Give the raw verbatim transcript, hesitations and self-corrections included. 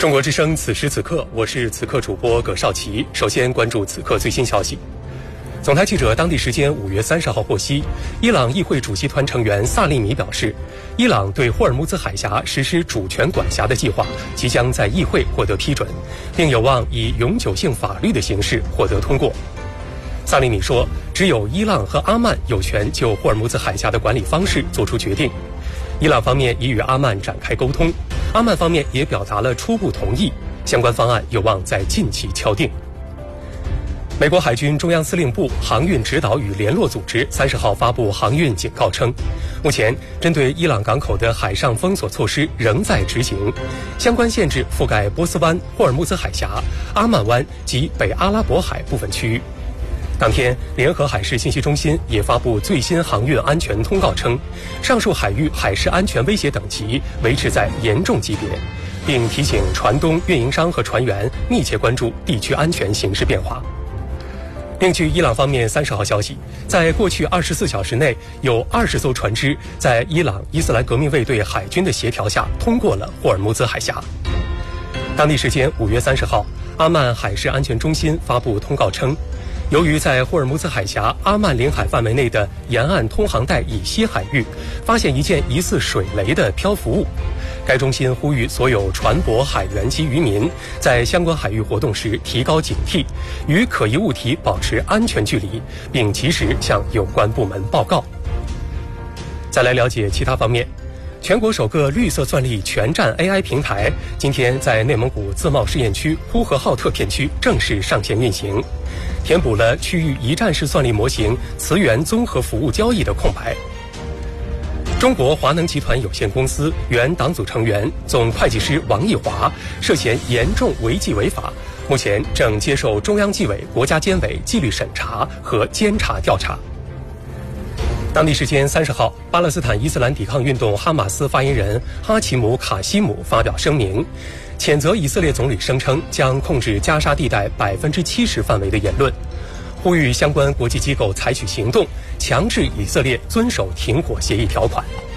中国之声，此时此刻，我是此刻主播葛绍奇。首先关注此刻最新消息。总台记者当地时间五月三十号获悉，伊朗议会主席团成员萨利米表示，伊朗对霍尔木兹海峡实施主权管辖的计划即将在议会获得批准，并有望以永久性法律的形式获得通过。萨利米说，只有伊朗和阿曼有权就霍尔木兹海峡的管理方式做出决定。伊朗方面已与阿曼展开沟通，阿曼方面也表达了初步同意，相关方案有望在近期敲定。美国海军中央司令部航运指导与联络组织三十号发布航运警告称，目前针对伊朗港口的海上封锁措施仍在执行，相关限制覆盖波斯湾、霍尔木兹海峡、阿曼湾及北阿拉伯海部分区域。当天，联合海事信息中心也发布最新航运安全通告称，上述海域海事安全威胁等级维持在严重级别，并提醒船东、运营商和船员密切关注地区安全形势变化。另据伊朗方面三十号消息，在过去二十四小时内，有二十艘船只在伊朗伊斯兰革命卫队海军的协调下通过了霍尔木兹海峡。当地时间五月三十号，阿曼海事安全中心发布通告称，由于在霍尔木兹海峡阿曼领海范围内的沿岸通航带以西海域发现一件疑似水雷的漂浮物，该中心呼吁所有船舶、海员及渔民在相关海域活动时提高警惕，与可疑物体保持安全距离，并及时向有关部门报告。再来了解其他方面。全国首个绿色算力全站 A I 平台今天在内蒙古自贸试验区呼和浩特片区正式上线运行，填补了区域一站式算力模型磁源综合服务交易的空白。中国华能集团有限公司原党组成员、总会计师王毅华涉嫌严重违纪违法，目前正接受中央纪委国家监委纪律审查和监察调查。当地时间三十号，巴勒斯坦伊斯兰抵抗运动哈马斯发言人哈奇姆·卡西姆发表声明，谴责以色列总理声称将控制加沙地带百分之七十范围的言论，呼吁相关国际机构采取行动，强制以色列遵守停火协议条款。